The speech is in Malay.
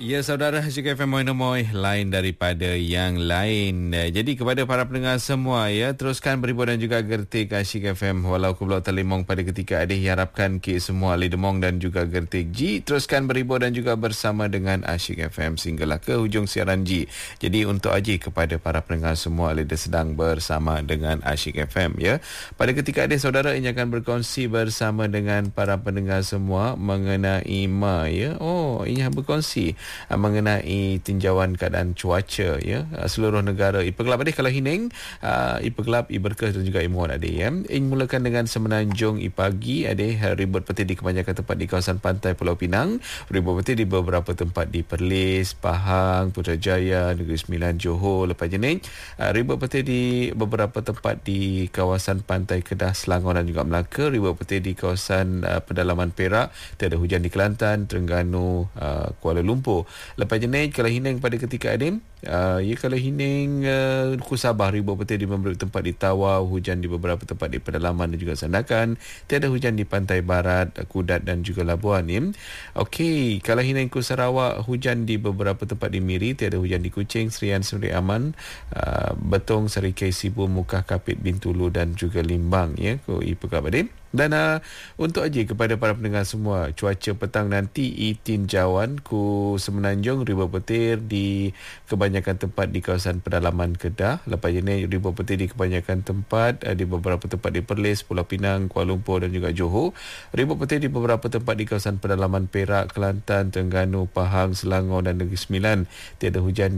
Ya, saudara, Asyik FM Moy lain daripada yang lain. Jadi kepada para pendengar semua, ya, teruskan berhibur dan juga gertik Asyik FM. Walau ke Blok Telimong pada ketika adik harapkan ke semua Ali Demong dan juga gertik G. Teruskan berhibur dan juga bersama dengan Asyik FM sehinggalah ke hujung siaran G. Jadi untuk Aji kepada para pendengar semua, Ali sedang bersama dengan Asyik FM, ya. Pada ketika adik saudara ini akan berkongsi bersama dengan para pendengar semua mengenai ya. Oh, ini berkongsi mengenai tinjauan keadaan cuaca, ya, seluruh negara. Ipergelap adik kalau hining, ipergelap, iberkah dan juga imuan adik, ya. Mulakan dengan Semenanjung pagi adik, ribut peti di kebanyakan tempat di kawasan pantai Pulau Pinang, ribut peti di beberapa tempat di Perlis, Pahang, Putrajaya, Negeri Sembilan, Johor. Lepas jenis ribut peti di beberapa tempat di kawasan pantai Kedah, Selangor dan juga Melaka, ribut peti di kawasan pedalaman Perak, tiada hujan di Kelantan, Terengganu, Kuala Lumpur. Lepas jenis kalau hining pada ketika adim, ya, kalau hining ku Sabah, ribut peti di beberapa tempat di Tawau, hujan di beberapa tempat di pedalaman dan juga Sandakan, tiada hujan di pantai barat, Kudat dan juga Labuan, ya. Okey, kalau hining ku Sarawak, hujan di beberapa tempat di Miri, tiada hujan di Kuching, Serian, Seri Aman, Betong, Serikai, Sibu, Mukah, Kapit, Bintulu dan juga Limbang, ya, ku ipergelap adim. Dan untuk aja kepada para pendengar semua, cuaca petang nanti tinjauan ku Semenanjung, ribut petir di kebanyakan tempat di kawasan pedalaman Kedah. Lepas ini ribut petir di kebanyakan tempat di beberapa tempat di Perlis, Pulau Pinang, Kuala Lumpur dan juga Johor. Ribut petir di beberapa tempat di kawasan pedalaman Perak, Kelantan, Terengganu, Pahang, Selangor dan Negeri Sembilan. Tiada hujan